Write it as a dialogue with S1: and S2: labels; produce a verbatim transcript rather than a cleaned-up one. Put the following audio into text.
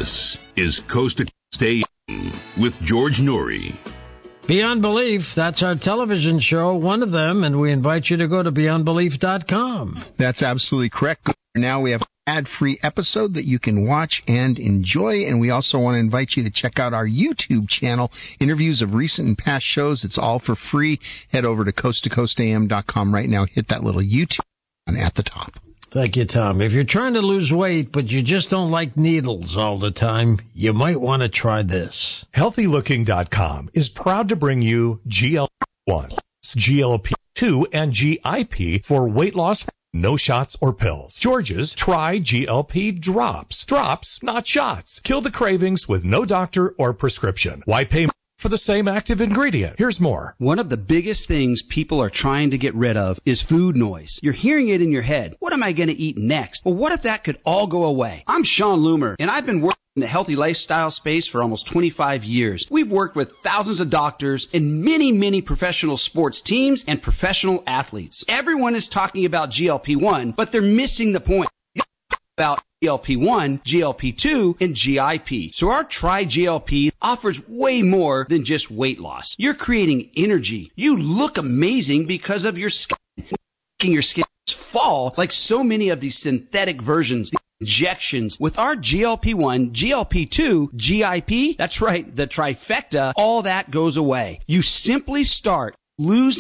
S1: This is Coast to Coast A M with George Noory.
S2: Beyond Belief, that's our television show, one of them, and we invite you to go to beyond belief dot com.
S3: That's absolutely correct. Now we have an ad-free episode that you can watch and enjoy, and we also want to invite you to check out our YouTube channel, interviews of recent and past shows. It's all for free. Head over to coast to coast a m dot com right now. Hit that little YouTube button at the top.
S2: Thank you, Tom. If you're trying to lose weight, but you just don't like needles all the time, you might want to try this.
S4: healthy looking dot com is proud to bring you G L P one, G L P two, and G I P for weight loss, no shots or pills. George's Try G L P Drops. Drops, not shots. Kill the cravings with no doctor or prescription. Why pay for the same active ingredient? Here's more.
S5: One of the biggest things people are trying to get rid of is food noise. You're hearing it in your head. What am I going to eat next? Well, what if that could all go away? I'm Sean Loomer, and I've been working in the healthy lifestyle space for almost twenty-five years. We've worked with thousands of doctors and many, many professional sports teams and professional athletes. Everyone is talking about G L P one, but they're missing the point about G L P one, G L P two, and G I P. So our Try G L P offers way more than just weight loss. You're creating energy. You look amazing because of your skin. Making your skin fall like so many of these synthetic versions, injections. With our G L P one, G L P two, G I P, that's right, the trifecta, all that goes away. You simply start, lose